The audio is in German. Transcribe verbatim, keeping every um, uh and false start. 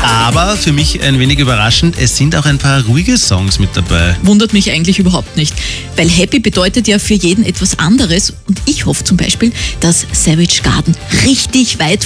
Aber für mich ein wenig überraschend, es sind auch ein paar ruhige Songs mit dabei. Wundert mich eigentlich überhaupt nicht, weil Happy bedeutet ja für jeden etwas anderes und ich hoffe zum Beispiel, dass Savage Garden richtig weit